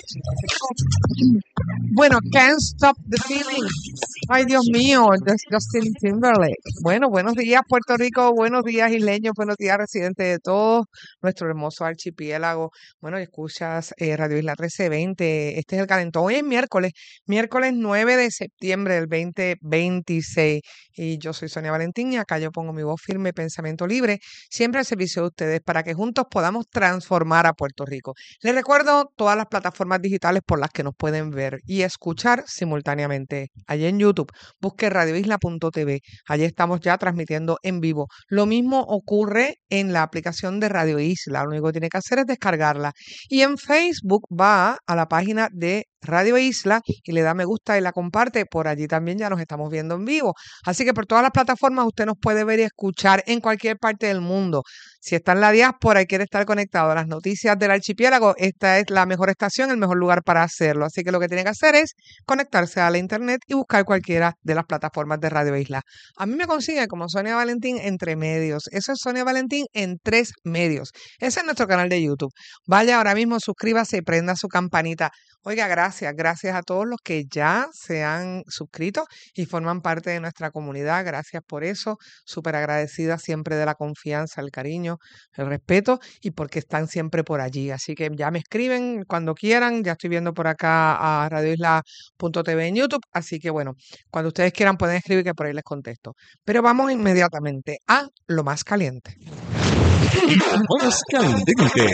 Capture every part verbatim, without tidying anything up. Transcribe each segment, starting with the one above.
Bueno, Can't Stop the Feeling. Ay, Dios mío, Just- Justin Timberlake. Bueno, buenos días, Puerto Rico. Buenos días, isleños. Buenos días, residentes de todo nuestro hermoso archipiélago. Bueno, escuchas eh, Radio Isla trece veinte. Este es el calentón. Hoy es miércoles, miércoles nueve de septiembre del veinte veintiséis. Y yo soy Sonia Valentín y acá yo pongo mi voz firme, pensamiento libre, siempre al servicio de ustedes para que juntos podamos transformar a Puerto Rico. Les recuerdo todas las plataformas digitales por las que nos pueden ver y escuchar simultáneamente. Allí en YouTube, busque radio isla punto t v. Allí estamos ya transmitiendo en vivo. Lo mismo ocurre en la aplicación de Radio Isla. Lo único que tiene que hacer es descargarla. Y en Facebook va a la página de Radio Isla y le da me gusta y la comparte. Por allí también ya nos estamos viendo en vivo. Así que por todas las plataformas usted nos puede ver y escuchar en cualquier parte del mundo. Si está en la diáspora y quiere estar conectado a las noticias del archipiélago, esta es la mejor estación, el mejor lugar para hacerlo. Así que lo que tiene que hacer es conectarse a la internet y buscar cualquiera de las plataformas de Radio Isla. A mí me consigue como Sonia Valentín entre medios. Eso es Sonia Valentín en tres medios. Ese es nuestro canal de YouTube. Vaya ahora mismo, suscríbase y prenda su campanita. Oiga, gracias, gracias a todos los que ya se han suscrito y forman parte de nuestra comunidad. Gracias por eso. Súper agradecida siempre de la confianza, el cariño, el respeto y porque están siempre por allí. Así que ya me escriben cuando quieran. Ya estoy viendo por acá a radio isla punto t v en YouTube. Así que bueno, cuando ustedes quieran pueden escribir que por ahí les contesto. Pero vamos inmediatamente a lo más caliente. Más candente.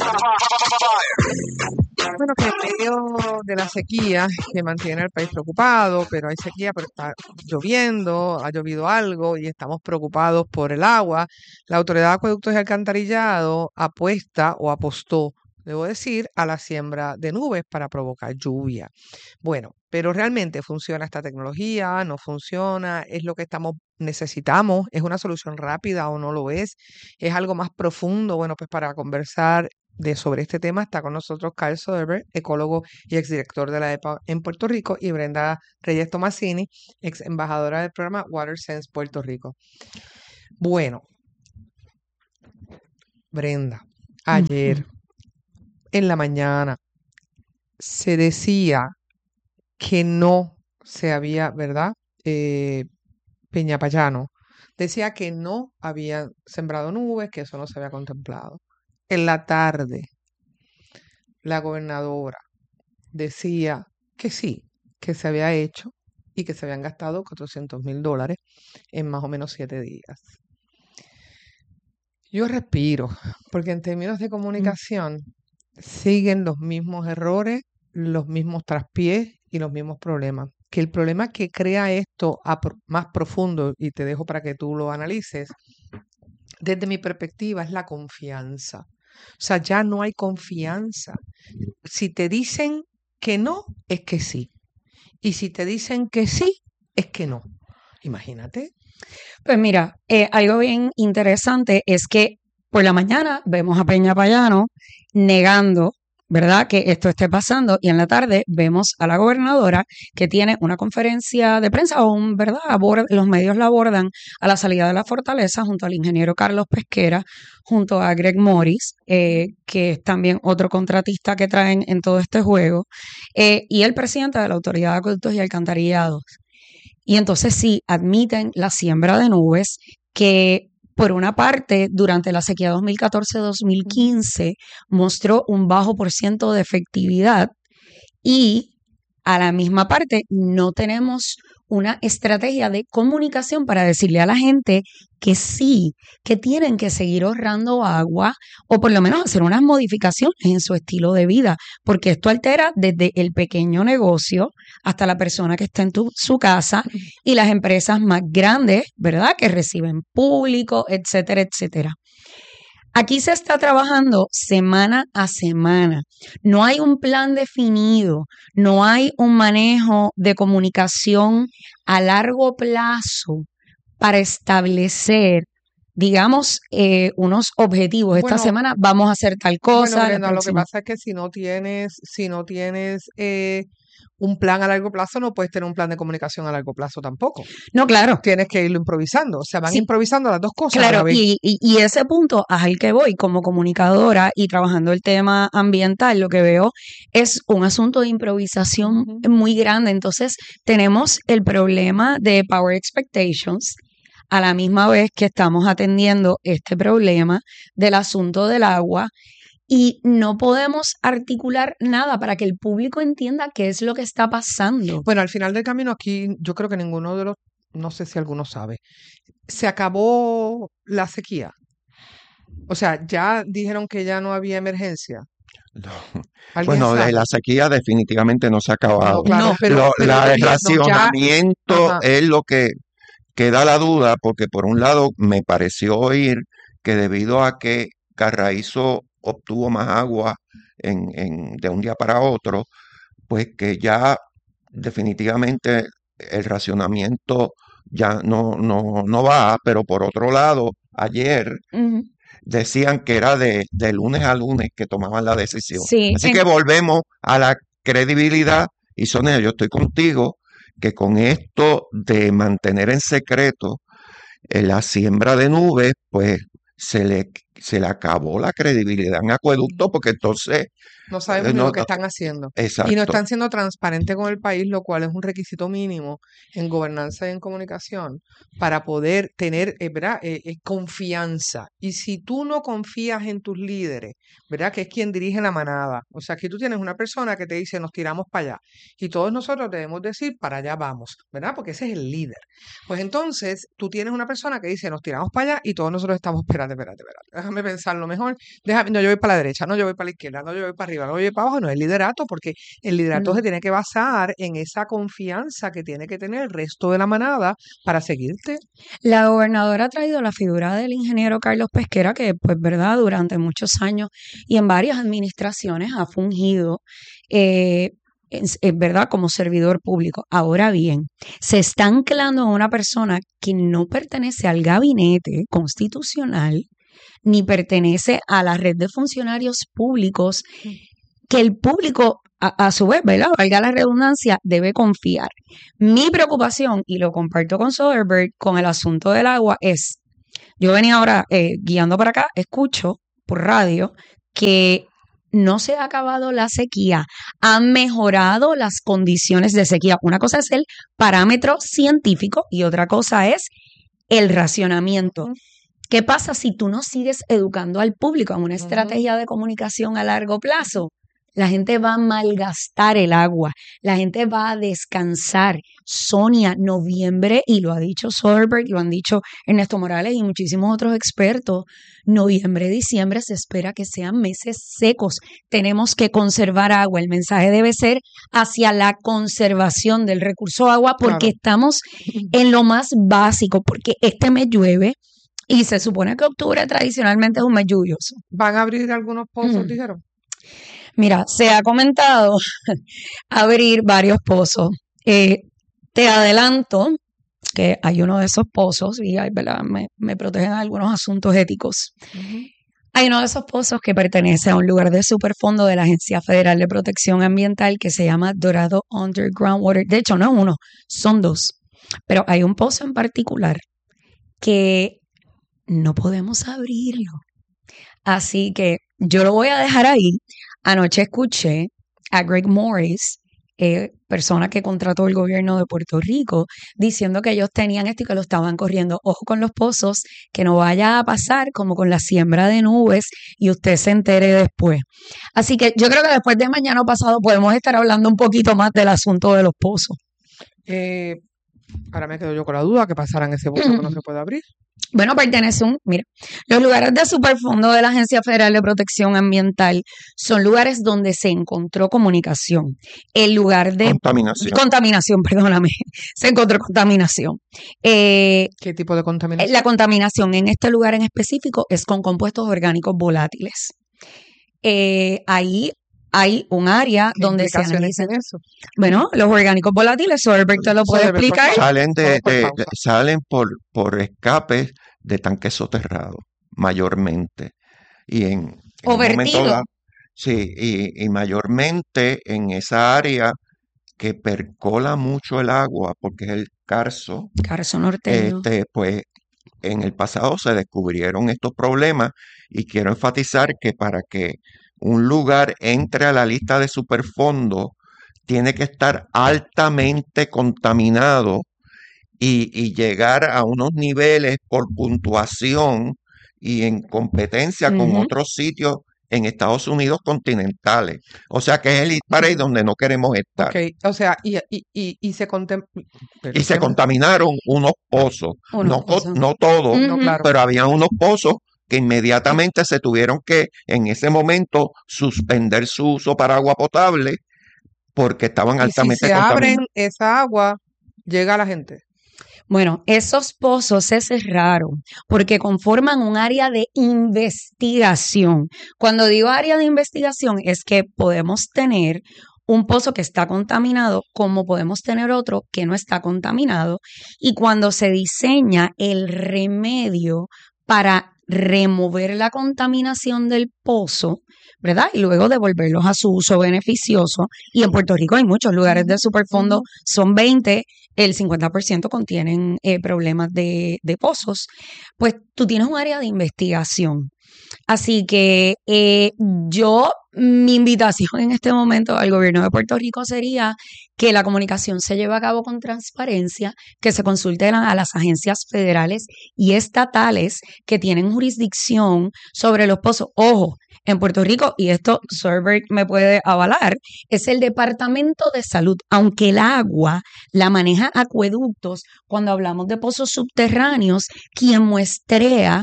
Bueno, que en medio de la sequía que mantiene al país preocupado, pero hay sequía, pero está lloviendo, ha llovido algo y estamos preocupados por el agua, la Autoridad de Acueductos y Alcantarillado apuesta o apostó, debo decir, a la siembra de nubes para provocar lluvia. Bueno, pero realmente funciona esta tecnología, no funciona, es lo que estamos necesitamos, es una solución rápida o no lo es, es algo más profundo. Bueno, pues para conversar de sobre este tema está con nosotros Carl Soderberg, ecólogo y exdirector de la E P A en Puerto Rico, y Brenda Reyes Tomasini, ex embajadora del programa Water Sense Puerto Rico. Bueno, Brenda, ayer en la mañana se decía que no se había, ¿verdad? Eh, Peñapayano decía que no habían sembrado nubes, que eso no se había contemplado. En la tarde, la gobernadora decía que sí, que se había hecho y que se habían gastado cuatrocientos mil dólares en más o menos siete días. Yo respiro, porque en términos de comunicación siguen los mismos errores, los mismos traspiés y los mismos problemas. Que el problema que crea esto a pro- más profundo, y te dejo para que tú lo analices, desde mi perspectiva es la confianza. O sea, ya no hay confianza. Si te dicen que no, es que sí. Y si te dicen que sí, es que no. Imagínate. Pues mira, eh, algo bien interesante es que por la mañana vemos a Peña Payano negando, ¿verdad?, que esto esté pasando, y en la tarde vemos a la gobernadora que tiene una conferencia de prensa, o un, ¿verdad?, abor- los medios la abordan a la salida de la fortaleza junto al ingeniero Carlos Pesquera, junto a Greg Morris, eh, que es también otro contratista que traen en todo este juego, eh, y el presidente de la Autoridad de Acueductos y Alcantarillados. Y entonces sí, admiten la siembra de nubes que, por una parte, durante la sequía dos mil catorce dos mil quince mostró un bajo por ciento de efectividad, y a la misma parte no tenemos una estrategia de comunicación para decirle a la gente que sí, que tienen que seguir ahorrando agua o por lo menos hacer unas modificaciones en su estilo de vida, porque esto altera desde el pequeño negocio hasta la persona que está en tu- su casa y las empresas más grandes, ¿verdad?, que reciben público, etcétera, etcétera. Aquí se está trabajando semana a semana. No hay un plan definido, no hay un manejo de comunicación a largo plazo para establecer digamos, eh, unos objetivos. Esta Bueno, semana vamos a hacer tal cosa. Bueno, la Brenda, lo que próxima- pasa es que si no tienes, si no tienes eh, un plan a largo plazo, no puedes tener un plan de comunicación a largo plazo tampoco. No, claro. Tienes que irlo improvisando. O sea, van Sí. improvisando las dos cosas a la Claro, vez. y, y, y ese punto al que voy como comunicadora y trabajando el tema ambiental, lo que veo es un asunto de improvisación Ujú. muy grande. Entonces, tenemos el problema de Power Expectations a la misma vez que estamos atendiendo este problema del asunto del agua y no podemos articular nada para que el público entienda qué es lo que está pasando. Bueno, al final del camino aquí, yo creo que ninguno de los, no sé si alguno sabe, se acabó la sequía. O sea, ya dijeron que ya no había emergencia. No. ¿Alguien Bueno, sabe? eh, la sequía definitivamente no se ha acabado. No, claro, No. pero, Lo- pero la- de el lleno, ya, racionamiento ajá. es lo que, que da la duda, porque por un lado me pareció oír que debido a que Carraízo obtuvo más agua en, en- de un día para otro, pues que ya definitivamente el racionamiento ya no, no, no va, pero por otro lado, ayer Ujú. decían que era de, de lunes a lunes que tomaban la decisión. Sí, Así en- que volvemos a la credibilidad y Sonia, yo estoy contigo que con esto de mantener en secreto eh, la siembra de nubes, pues se le, se le acabó la credibilidad en Acueducto porque entonces, No sabemos eh, ni no, lo que no, están haciendo. Y no exacto, están siendo transparentes con el país, lo cual es un requisito mínimo en gobernanza y en comunicación para poder tener, eh, ¿verdad? Eh, eh, confianza. Y si tú no confías en tus líderes, ¿verdad? Que es quien dirige la manada. O sea, que tú tienes una persona que te dice, nos tiramos para allá. Y todos nosotros debemos decir, para allá vamos, ¿verdad? Porque ese es el líder. Pues entonces, tú tienes una persona que dice, nos tiramos para allá y todos nosotros estamos, espérate, espérate, espérate. Déjame pensarlo mejor. Déjame, no, yo voy para la derecha, no, yo voy para la izquierda, no, yo voy para arriba, no, yo voy para abajo. No es liderato, porque el liderato No. se tiene que basar en esa confianza que tiene que tener el resto de la manada para seguirte. La gobernadora ha traído la figura del ingeniero Carlos Pesquera, que, pues, verdad, durante muchos años y en varias administraciones ha fungido, eh, es, es verdad, como servidor público. Ahora bien, se está anclando a una persona que no pertenece al gabinete constitucional ni pertenece a la red de funcionarios públicos que el público, a, a su vez, ¿verdad? Valga la redundancia, debe confiar. Mi preocupación, y lo comparto con Soderbergh, con el asunto del agua es, yo venía ahora eh, guiando para acá, escucho por radio que no se ha acabado la sequía, han mejorado las condiciones de sequía. Una cosa es el parámetro científico y otra cosa es el racionamiento. ¿Qué pasa si tú no sigues educando al público en una Ujú. estrategia de comunicación a largo plazo? La gente va a malgastar el agua, la gente va a descansar. Sonia, noviembre, y lo ha dicho Soderbergh, lo han dicho Ernesto Morales y muchísimos otros expertos, noviembre, diciembre se espera que sean meses secos. Tenemos que conservar agua. El mensaje debe ser hacia la conservación del recurso agua porque Claro. estamos en lo más básico, porque este mes llueve y se supone que octubre tradicionalmente es un mes lluvioso. ¿Van a abrir algunos pozos, Mm. dijeron? Mira, se ha comentado abrir varios pozos. Eh, te adelanto que hay uno de esos pozos y hay, ¿verdad? Me, me protegen algunos asuntos éticos. Ujú. Hay uno de esos pozos que pertenece a un lugar de superfondo de la Agencia Federal de Protección Ambiental que se llama Dorado Underground Water. De hecho, no es uno, son dos. Pero hay un pozo en particular que no podemos abrirlo. Así que yo lo voy a dejar ahí. Anoche escuché a Greg Morris, eh, persona que contrató el gobierno de Puerto Rico, diciendo que ellos tenían esto y que lo estaban corriendo. Ojo con los pozos, que no vaya a pasar como con la siembra de nubes y usted se entere después. Así que yo creo que después de mañana pasado podemos estar hablando un poquito más del asunto de los pozos. Eh, ahora me quedo yo con la duda que pasarán ese pozo que no se puede abrir. Bueno, pertenece un, mira, los lugares de superfondo de la Agencia Federal de Protección Ambiental son lugares donde se encontró comunicación. El lugar de contaminación. contaminación, perdóname, se encontró contaminación. Eh, ¿Qué tipo de contaminación? la contaminación en este lugar en específico es con compuestos orgánicos volátiles. Eh, ahí hay un área ¿Qué donde se implicaciones analiza. tiene eso? Bueno, los orgánicos volátiles, Soderbergh te lo puede Soderbergh, por explicar. favor. Salen de, Vamos por de- pausa. de- salen por, por escapes de tanques soterrados, mayormente. Y en, en O un momento vertido. dado, sí, y, y mayormente en esa área que percola mucho el agua, porque es el Carso, Carso Norteño. este, pues en el pasado se descubrieron estos problemas y quiero enfatizar que para que un lugar entre a la lista de superfondo tiene que estar altamente contaminado y, y llegar a unos niveles por puntuación y en competencia con Ujú. otros sitios en Estados Unidos continentales. O sea que es el disparate donde no queremos estar. Ok, o sea, y, y, y, y se contem... pero Y se se- contaminaron unos pozos, Unos no, co- pozos. no todos, No, Ujú. claro. pero había unos pozos que inmediatamente se tuvieron que en ese momento suspender su uso para agua potable porque estaban Y si altamente se abren contaminados. esa agua, llega a la gente. Bueno, esos pozos es raro porque conforman un área de investigación. Cuando digo área de investigación es que podemos tener un pozo que está contaminado como podemos tener otro que no está contaminado. Y cuando se diseña el remedio para remover la contaminación del pozo, ¿verdad? Y luego devolverlos a su uso beneficioso. Y en Puerto Rico hay muchos lugares de superfondo, Ujú. son veinte, el cincuenta por ciento contienen eh, problemas de, de pozos. Pues tú tienes un área de investigación. Así que eh, yo, mi invitación en este momento al gobierno de Puerto Rico sería que la comunicación se lleve a cabo con transparencia, que se consulten a las agencias federales y estatales que tienen jurisdicción sobre los pozos. Ojo, en Puerto Rico, y esto Sorberg me puede avalar, es el Departamento de Salud, aunque el agua la maneja acueductos. Cuando hablamos de pozos subterráneos, quien muestrea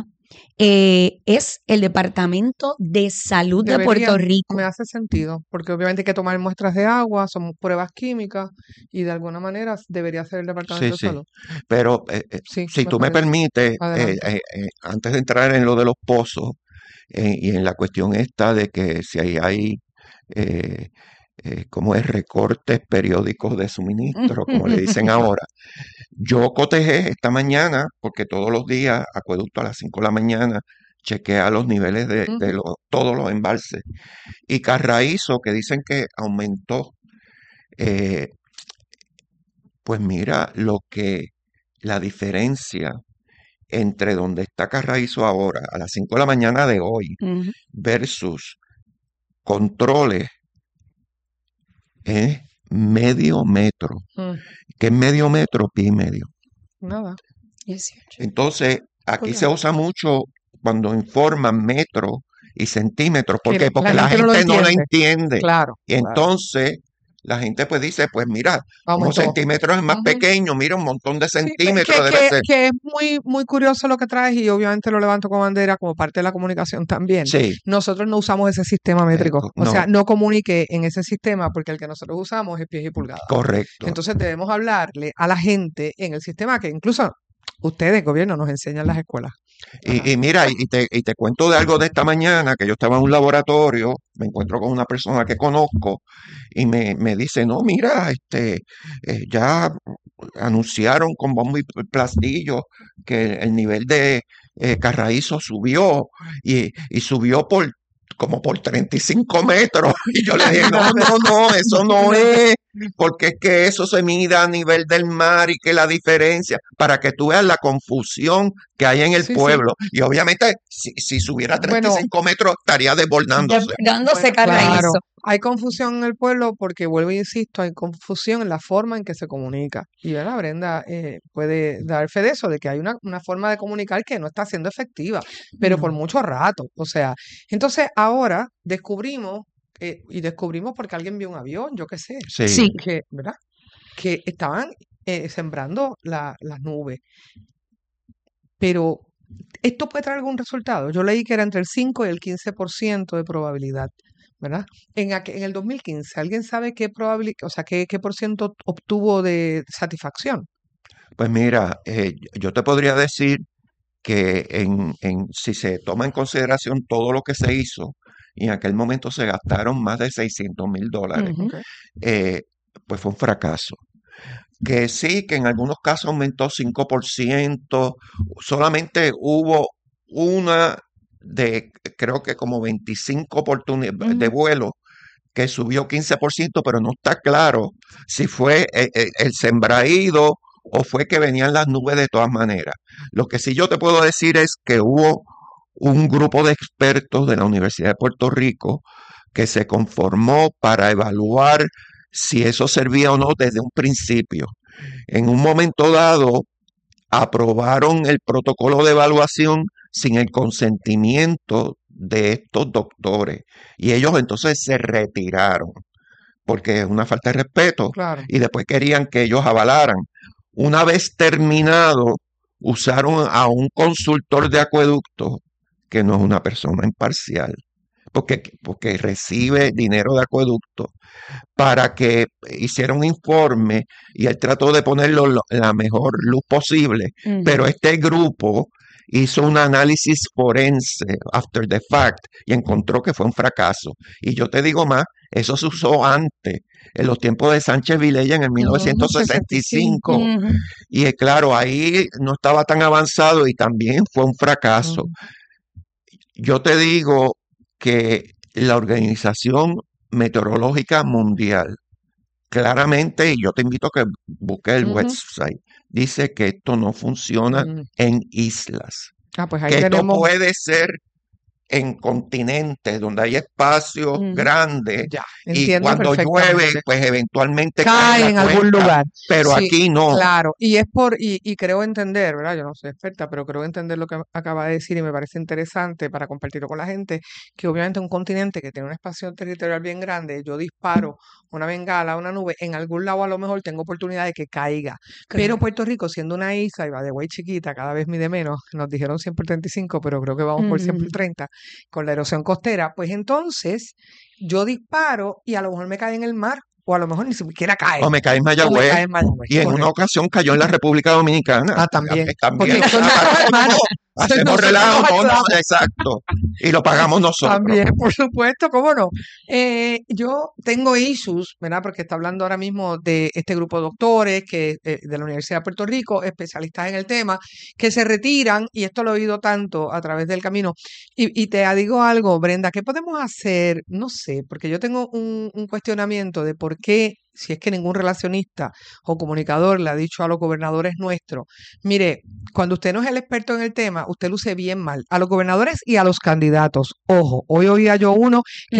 eh, es el Departamento de Salud de Debería, Puerto Rico. me hace sentido, porque obviamente hay que tomar muestras de agua, son pruebas químicas y de alguna manera debería ser el Sí, Departamento de sí. Salud. Pero eh, eh, Sí, si me tú me parece. permites, eh, Adelante. eh, eh, antes de entrar en lo de los pozos eh, y en la cuestión esta de que si ahí hay, eh, eh, como es, recortes periódicos de suministro, como le dicen ahora, yo cotejé esta mañana, porque todos los días, acueducto a las cinco de la mañana, chequea los niveles de, de Ujú. los- todos los embalses. Y Carraízo, que dicen que aumentó, eh, pues mira lo que la diferencia entre donde está Carraízo ahora, a las cinco de la mañana de hoy, Ujú. versus controles, es medio metro. Mm, ¿Qué es medio metro? Pie y medio. Nada. dieciocho. Entonces, aquí se Claro. usa mucho cuando informan metros y centímetros. ¿Por Que qué? la Porque la gente no lo gente no la entiende. entiende. Claro, Y claro. entonces la gente pues dice, pues mira, como Aumentó. centímetros es más Ujú. pequeño, mira un montón de Sí, pe- centímetros que, debe que, ser. que es muy, muy curioso lo que traes y obviamente lo levanto como bandera como parte de la comunicación también. Sí, Nosotros no usamos ese sistema eh, métrico, co- o sea, no, no comunique en ese sistema porque el que nosotros usamos es pies y pulgadas. correcto. Entonces debemos hablarle a la gente en el sistema que incluso ustedes, gobierno, nos enseñan en las escuelas. Ajá. Y, y mira, y te, y te cuento de algo de esta mañana, que yo estaba en un laboratorio, me encuentro con una persona que conozco y me, me dice, no, mira, este, eh, ya anunciaron con bombo y platillo que el nivel de eh, Carraízo subió y, y subió por como por treinta y cinco metros. Y yo le dije, no, no, no, eso no es, porque es que eso se mida a nivel del mar y que la diferencia, para que tú veas la confusión que hay en el Sí, sí. pueblo. Y obviamente, si, si subiera treinta y Bueno, cinco metros, estaría desbordándose. Dándose bueno, Carraízo. claro, hay confusión en el pueblo porque, vuelvo e insisto, hay confusión en la forma en que se comunica. Y ¿verdad? Brenda eh, puede dar fe de eso, de que hay una, una forma de comunicar que no está siendo efectiva, pero por No. mucho rato. O sea, entonces ahora descubrimos, eh, y descubrimos porque alguien vio un avión, yo qué sé, Sí, Sí. que, ¿verdad? Que estaban eh, sembrando la- las nubes. Pero esto puede traer algún resultado. Yo leí que era entre el cinco y el quince por ciento de probabilidad, ¿verdad? En, aqu- en el dos mil quince, ¿alguien sabe qué probabilidad, o sea, qué, qué por ciento obtuvo de satisfacción? pues mira, eh, yo te podría decir que en, en- si se toma en consideración todo lo que se hizo, y en aquel momento se gastaron más de seiscientos mil dólares, Ujú. Ok. eh, pues fue un fracaso. que sí, que en algunos casos aumentó cinco por ciento, solamente hubo una de, creo que como veinticinco oportunidades de Ujú. vuelo que subió quince por ciento, pero no está claro si fue eh, eh, el sembraído o fue que venían las nubes de todas maneras. Lo que sí yo te puedo decir es que hubo un grupo de expertos de la Universidad de Puerto Rico que se conformó para evaluar si eso servía o no desde un principio. En un momento dado, aprobaron el protocolo de evaluación sin el consentimiento de estos doctores y ellos entonces se retiraron porque es una falta de respeto Claro. y después querían que ellos avalaran. Una vez terminado, usaron a un consultor de acueducto que no es una persona imparcial, porque, porque recibe dinero de acueducto, para que hiciera un informe y él trató de ponerlo lo- la mejor luz posible, Ujú. pero este grupo hizo un análisis forense after the fact y encontró que fue un fracaso. Y yo te digo más, eso se usó antes, en los tiempos de Sánchez Vilella en el mil novecientos sesenta y cinco. Ujú. Y eh, claro, ahí no estaba tan avanzado y también fue un fracaso. Ujú. Yo te digo que la Organización Meteorológica Mundial, claramente, y yo te invito a que busques el Ujú. website, dice que esto no funciona Mm. en islas, Ah, pues ahí que esto tenemos, puede ser en continentes donde hay espacios Ujú. grandes ya, y entiendo cuando llueve, perfectamente. pues eventualmente cae en Cae la en algún cuenca, lugar. pero Sí, aquí no. claro. Y es por, y, y creo entender, ¿verdad? Yo no soy experta, pero creo entender lo que acaba de decir y me parece interesante para compartirlo con la gente, que obviamente un continente que tiene un espacio territorial bien grande, yo disparo una bengala, una nube, en algún lado a lo mejor tengo oportunidad de que caiga. Pero Claro. Puerto Rico, siendo una isla, y va de güey chiquita, cada vez mide menos, nos dijeron cien por treinta y cinco, pero creo que vamos por cien por Ujú. treinta, con la erosión costera, pues entonces yo disparo y a lo mejor me cae en el mar, o a lo mejor ni siquiera cae, O me cae en o me Mayagüez, cae en Mayagüez, y en una correcto. ocasión cayó en la República Dominicana. Ah, también, También, porque son o sea, nuestros hermanos, hacemos nosotros relajo, nos no, no, ayudamos. exacto, y lo pagamos nosotros. También, por supuesto, cómo no. Eh, yo tengo issues, ¿verdad? Porque está hablando ahora mismo de este grupo de doctores que eh, de la Universidad de Puerto Rico, especialistas en el tema, que se retiran, y esto lo he oído tanto a través del camino. Y, y te digo algo, Brenda, ¿qué podemos hacer? No sé, porque yo tengo un, un cuestionamiento de por qué, si es que ningún relacionista o comunicador le ha dicho a los gobernadores nuestros, mire, cuando usted no es el experto en el tema, usted luce bien mal a los gobernadores y a los candidatos. Ojo, hoy oía yo uno que